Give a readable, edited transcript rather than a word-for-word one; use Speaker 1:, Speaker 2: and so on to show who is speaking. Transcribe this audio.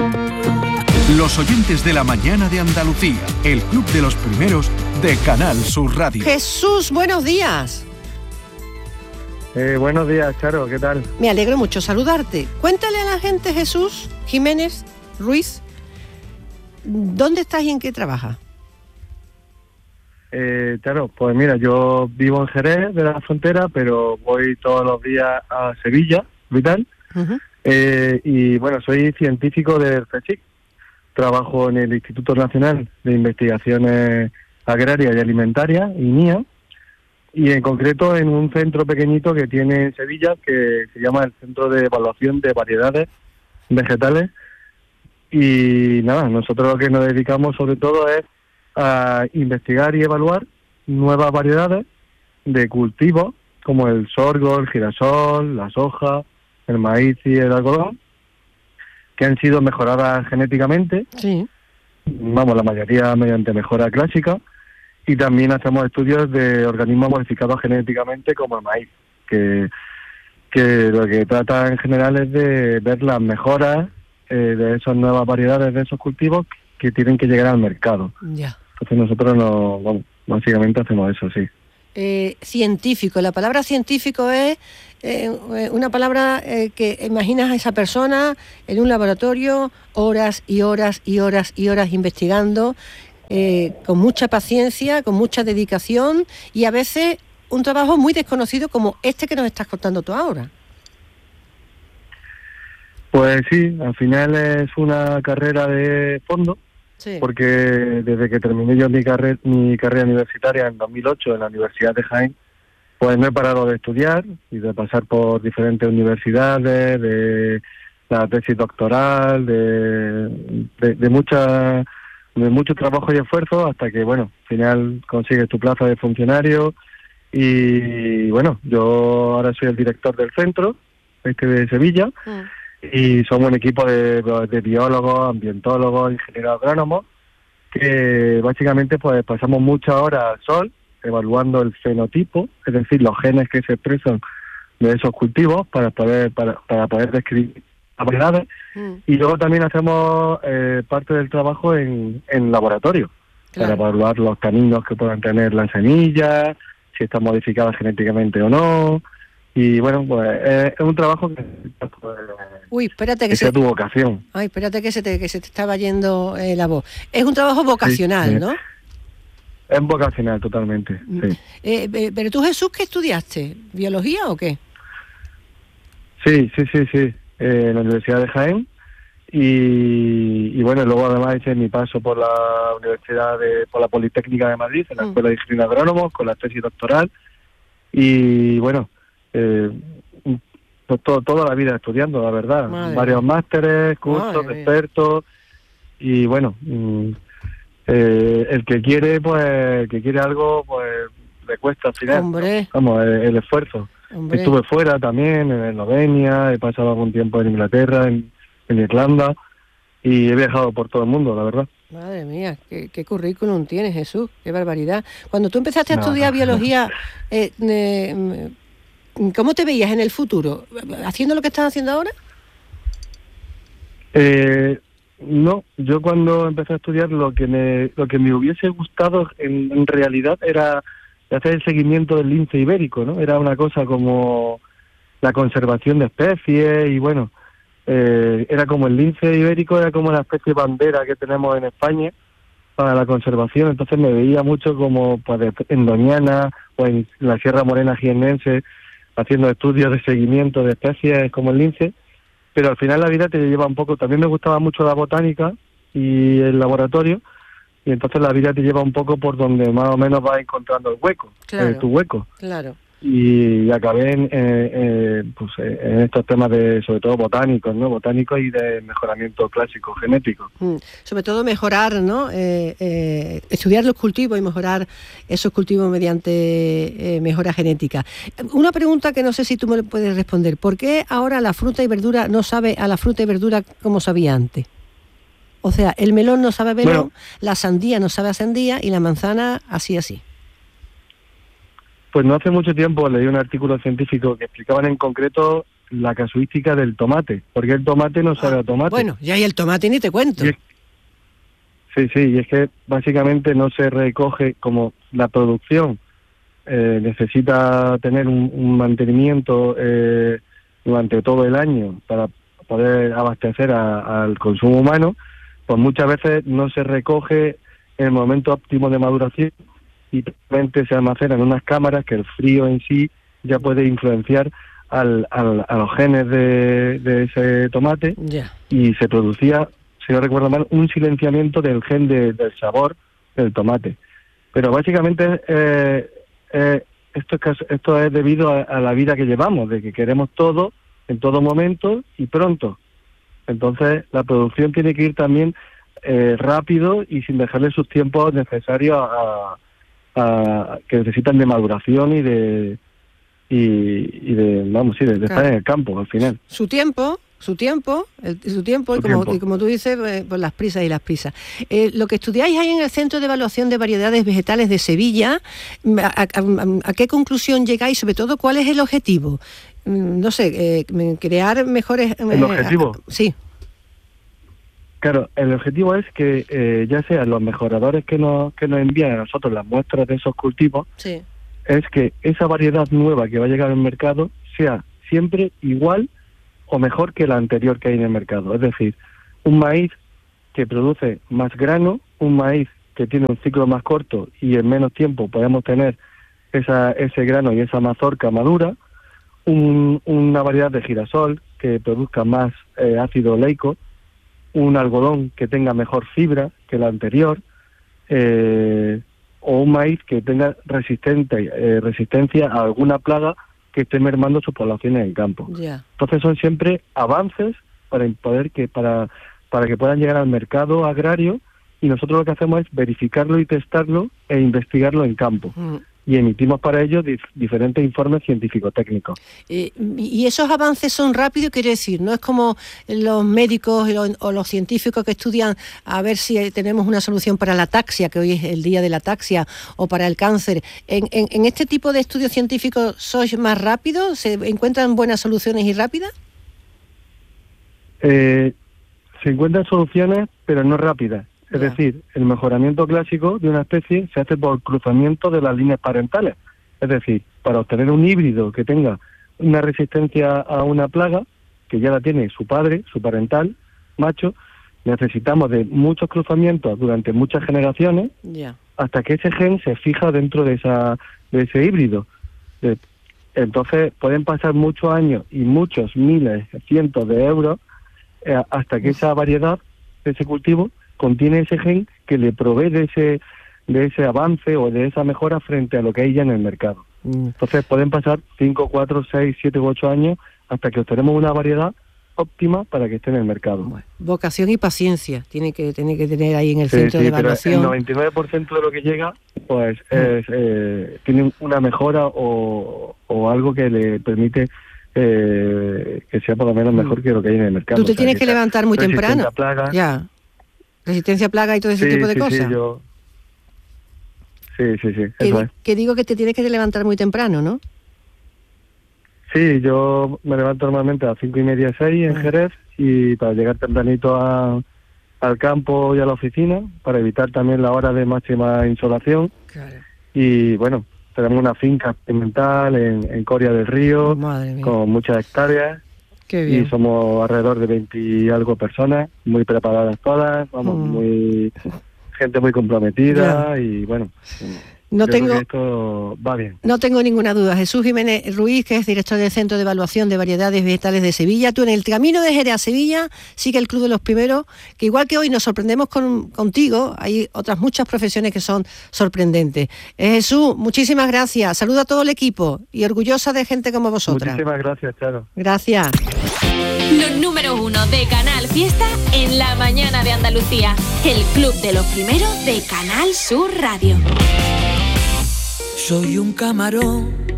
Speaker 1: Los oyentes de la mañana de Andalucía, el club de los primeros de Canal Sur Radio.
Speaker 2: Jesús, buenos días.
Speaker 3: Buenos días, Charo, ¿qué tal?
Speaker 2: Me alegro mucho saludarte. Cuéntale a la gente, Jesús Jiménez Ruiz, ¿dónde estás y en qué trabajas?
Speaker 3: Charo, pues mira, yo vivo en Jerez de la Frontera, pero voy todos los días a Sevilla, vital. Uh-huh. Y bueno, soy científico del CSIC. Trabajo en el Instituto Nacional de Investigaciones Agrarias y Alimentarias, INIA, y en concreto en un centro pequeñito que tiene en Sevilla que se llama el Centro de Evaluación de Variedades Vegetales. Y nada, nosotros lo que nos dedicamos sobre todo es a investigar y evaluar nuevas variedades de cultivos como el sorgo, el girasol, la soja, el maíz y el algodón, que han sido mejoradas genéticamente, sí. Vamos, la mayoría mediante mejora clásica, y también hacemos estudios de organismos modificados genéticamente como el maíz, que lo que trata en general es de ver las mejoras de esas nuevas variedades de esos cultivos que tienen que llegar al mercado.
Speaker 2: Ya.
Speaker 3: Entonces nosotros básicamente hacemos eso, sí.
Speaker 2: Científico, la palabra científico es una palabra que imaginas a esa persona en un laboratorio horas y horas y horas y horas investigando, con mucha paciencia, con mucha dedicación y a veces un trabajo muy desconocido como este que nos estás contando tú ahora.
Speaker 3: Pues sí, al final es una carrera de fondo. Sí. Porque desde que terminé yo mi carrera universitaria en 2008 en la Universidad de Jaén, pues no he parado de estudiar y de pasar por diferentes universidades, de la tesis doctoral, de mucho trabajo y esfuerzo, hasta que, bueno, al final consigues tu plaza de funcionario. Y bueno, yo ahora soy el director del centro de Sevilla. Y somos un equipo de biólogos, ambientólogos, ingenieros agrónomos, que básicamente pues pasamos muchas horas al sol evaluando el fenotipo, es decir, los genes que se expresan de esos cultivos para poder describir las variedades. Y luego también hacemos parte del trabajo en laboratorio, claro, para evaluar los taninos que puedan tener las semillas, si están modificadas genéticamente o no. Y bueno, pues es un trabajo que...
Speaker 2: Uy, espérate que
Speaker 3: sea tu vocación.
Speaker 2: Ay, espérate que se te estaba yendo la voz. Es un trabajo vocacional, sí, ¿no?
Speaker 3: Es vocacional, totalmente, sí.
Speaker 2: Pero tú, Jesús, ¿qué estudiaste? ¿Biología o qué?
Speaker 3: Sí. En la Universidad de Jaén. Y bueno, luego además hice mi paso por la por la Politécnica de Madrid, en la Escuela de Ingeniería Agrónomos, con la tesis doctoral. Y bueno... pues toda la vida estudiando, la verdad. Varios másteres, cursos, expertos. Y bueno, el que quiere, pues, el que quiere algo, pues le cuesta al final.
Speaker 2: Hombre.
Speaker 3: Vamos, el esfuerzo. Hombre. Estuve fuera también, en Eslovenia, he pasado algún tiempo en Inglaterra, en Irlanda, y he viajado por todo el mundo, la verdad.
Speaker 2: Madre mía, qué currículum tienes, Jesús, qué barbaridad. Cuando tú empezaste a estudiar biología, ¿cómo te veías en el futuro? ¿Haciendo lo que estás haciendo ahora?
Speaker 3: No, yo cuando empecé a estudiar lo que me hubiese gustado en realidad era hacer el seguimiento del lince ibérico, ¿no? Era una cosa como la conservación de especies y bueno, era como el lince ibérico, era como la especie bandera que tenemos en España para la conservación. Entonces me veía mucho como pues, en Doñana o en la Sierra Morena jiennense, haciendo estudios de seguimiento de especies como el lince, pero al final la vida te lleva un poco. También me gustaba mucho la botánica y el laboratorio, y entonces la vida te lleva un poco por donde más o menos vas encontrando el hueco,
Speaker 2: claro,
Speaker 3: tu hueco.
Speaker 2: Claro.
Speaker 3: Y acabé en estos temas de, sobre todo botánicos, ¿no? Botánicos y de mejoramiento clásico genético.
Speaker 2: Sobre todo mejorar, ¿no? Estudiar los cultivos y mejorar esos cultivos mediante mejora genética. Una pregunta que no sé si tú me puedes responder. ¿Por qué ahora la fruta y verdura no sabe a la fruta y verdura como sabía antes? O sea, el melón no sabe a melón, bueno, la sandía no sabe a sandía y la manzana así.
Speaker 3: Pues no hace mucho tiempo leí un artículo científico que explicaban en concreto la casuística del tomate, porque el tomate no sabe a tomate.
Speaker 2: Bueno, ya y el tomate ni te cuento.
Speaker 3: Sí, y es que básicamente no se recoge, como la producción necesita tener un mantenimiento durante todo el año para poder abastecer al consumo humano, pues muchas veces no se recoge en el momento óptimo de maduración y realmente se almacena en unas cámaras que el frío en sí ya puede influenciar a los genes de ese tomate. Y se producía, si no recuerdo mal, un silenciamiento del gen del sabor del tomate. Pero básicamente esto es debido a la vida que llevamos, de que queremos todo en todo momento y pronto. Entonces la producción tiene que ir también rápido y sin dejarle sus tiempos necesarios que necesitan de maduración y de estar en el campo al final.
Speaker 2: Su tiempo y como tú dices, pues las prisas. Lo que estudiáis ahí en el Centro de Evaluación de Variedades Vegetales de Sevilla, ¿a qué conclusión llegáis? Sobre todo, ¿cuál es el objetivo? No sé, crear mejores...
Speaker 3: ¿El objetivo?
Speaker 2: Sí.
Speaker 3: Claro, el objetivo es que ya sean los mejoradores que nos envían a nosotros las muestras de esos cultivos,
Speaker 2: sí,
Speaker 3: es que esa variedad nueva que va a llegar al mercado sea siempre igual o mejor que la anterior que hay en el mercado. Es decir, un maíz que produce más grano, un maíz que tiene un ciclo más corto y en menos tiempo podemos tener ese grano y esa mazorca madura, una variedad de girasol que produzca más ácido oleico, un algodón que tenga mejor fibra que la anterior, o un maíz que tenga resistencia a alguna plaga que esté mermando sus poblaciones en el campo. Entonces son siempre avances para que puedan llegar al mercado agrario, y nosotros lo que hacemos es verificarlo y testarlo e investigarlo en campo. Y emitimos para ello diferentes informes científico-técnicos.
Speaker 2: ¿Y esos avances son rápidos? Quiero decir, no es como los médicos o los científicos que estudian a ver si tenemos una solución para la ataxia, que hoy es el día de la ataxia, o para el cáncer. ¿En este tipo de estudios científicos sois más rápidos? ¿Se encuentran buenas soluciones y rápidas?
Speaker 3: Se encuentran soluciones, pero no rápidas. Es decir, el mejoramiento clásico de una especie se hace por cruzamiento de las líneas parentales. Es decir, para obtener un híbrido que tenga una resistencia a una plaga, que ya la tiene su padre, su parental, macho, necesitamos de muchos cruzamientos durante muchas generaciones hasta que ese gen se fija dentro de ese híbrido. Entonces pueden pasar muchos años y muchos miles, cientos de euros hasta que esa variedad de ese cultivo contiene ese gen que le provee de ese avance o de esa mejora frente a lo que hay ya en el mercado. Entonces pueden pasar 5, 4, 6, 7 u 8 años hasta que obtenemos una variedad óptima para que esté en el mercado.
Speaker 2: Bueno, vocación y paciencia tiene que tener ahí en el centro de evaluación.
Speaker 3: Pero el 99% de lo que llega pues tiene una mejora o algo que le permite que sea por lo menos mejor que lo que hay en el mercado.
Speaker 2: Tú te tienes que levantar muy temprano. Ya. Resistencia a plaga y todo ese tipo de cosas.
Speaker 3: Sí, eso es.
Speaker 2: Que digo que te tienes que levantar muy temprano, ¿no?
Speaker 3: Sí, yo me levanto normalmente a las 5:30, 6 en Jerez, y para llegar tempranito al campo y a la oficina, para evitar también la hora de máxima insolación.
Speaker 2: Claro.
Speaker 3: Y bueno, tenemos una finca experimental en Coria del Río, con muchas hectáreas.
Speaker 2: Qué bien.
Speaker 3: Y somos alrededor de 20 y algo personas, muy preparadas todas, gente muy comprometida y bueno, creo que esto va bien.
Speaker 2: No tengo ninguna duda. Jesús Jiménez Ruiz, que es director del Centro de Evaluación de Variedades Vegetales de Sevilla. Tú en el camino de Jerez a Sevilla sigue el Club de los Primeros, que igual que hoy nos sorprendemos contigo, hay otras muchas profesiones que son sorprendentes. Jesús, muchísimas gracias. Saludo a todo el equipo y orgullosa de gente como vosotras.
Speaker 3: Muchísimas gracias, Charo.
Speaker 2: Gracias.
Speaker 4: Los número 1 de Canal Fiesta en la mañana de Andalucía. El Club de los Primeros de Canal Sur Radio.
Speaker 5: Soy un camarón